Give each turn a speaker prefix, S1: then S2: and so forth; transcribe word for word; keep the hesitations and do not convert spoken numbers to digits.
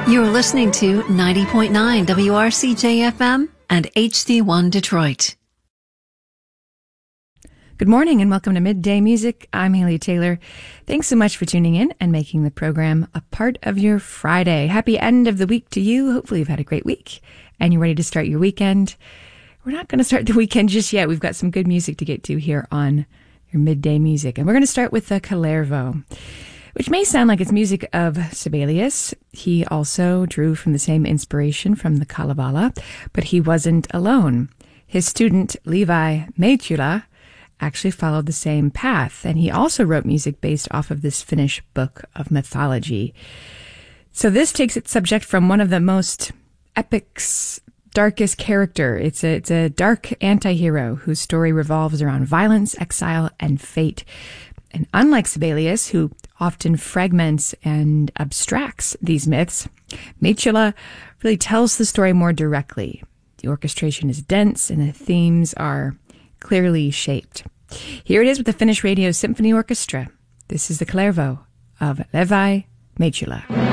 S1: You're listening to ninety point nine W R C J F M and H D one Detroit.
S2: Good morning and welcome to Midday Music. I'm Haley Taylor. Thanks so much for tuning in and making the program a part of your Friday. Happy end of the week to you. Hopefully you've had a great week and you're ready to start your weekend. We're not going to start the weekend just yet. We've got some good music to get to here on your Midday Music. And we're going to start with the Kalervo, which may sound like it's music of Sibelius. He also drew from the same inspiration from the Kalevala, but he wasn't alone. His student, Levi Meittula, actually followed the same path, and he also wrote music based off of this Finnish book of mythology. So this takes its subject from one of the most epic's darkest character. It's a, it's a dark anti-hero whose story revolves around violence, exile, and fate. And unlike Sibelius, who often fragments and abstracts these myths, Meittula really tells the story more directly. The orchestration is dense and the themes are clearly shaped. Here it is with the Finnish Radio Symphony Orchestra. This is the Kalervo of Levi Meittula.